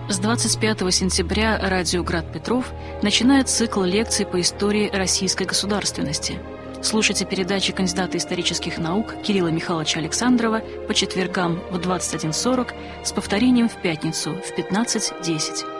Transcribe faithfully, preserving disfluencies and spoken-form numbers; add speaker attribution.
Speaker 1: С двадцать пятого сентября радио «Град Петров» начинает цикл лекций по истории российской государственности. Слушайте передачи кандидата исторических наук Кирилла Михайловича Александрова по четвергам в двадцать один сорок с повторением в пятницу в пятнадцать десять.